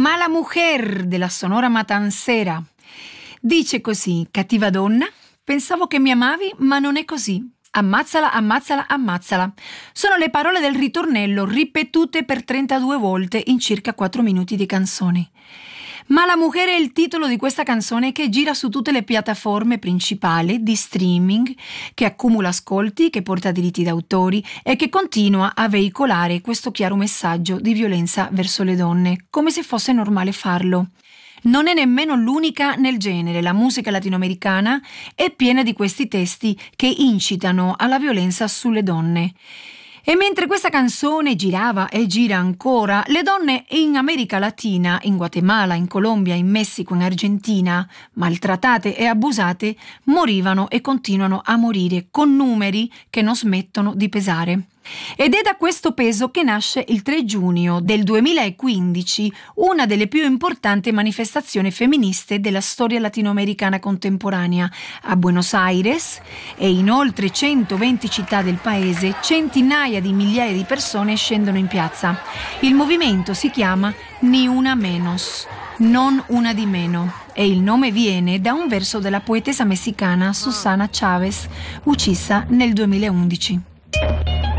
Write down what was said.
Mala Mujer della Sonora Matancera. Dice così: cattiva donna, pensavo che mi amavi, ma non è così. Ammazzala, ammazzala, ammazzala. Sono le parole del ritornello ripetute per 32 volte in circa 4 minuti di canzone. Mala Mujer è il titolo di questa canzone che gira su tutte le piattaforme principali di streaming, che accumula ascolti, che porta diritti d'autori e che continua a veicolare questo chiaro messaggio di violenza verso le donne, come se fosse normale farlo. Non è nemmeno l'unica nel genere, la musica latinoamericana è piena di questi testi che incitano alla violenza sulle donne. E mentre questa canzone girava e gira ancora, le donne in America Latina, in Guatemala, in Colombia, in Messico, in Argentina, maltrattate e abusate, morivano e continuano a morire con numeri che non smettono di pesare. Ed è da questo peso che nasce il 3 giugno del 2015 una delle più importanti manifestazioni femministe della storia latinoamericana contemporanea. A Buenos Aires e in oltre 120 città del paese centinaia di migliaia di persone scendono in piazza. Il movimento si chiama Ni una menos, non una di meno, e il nome viene da un verso della poetessa messicana Susana Chavez, uccisa nel 2011.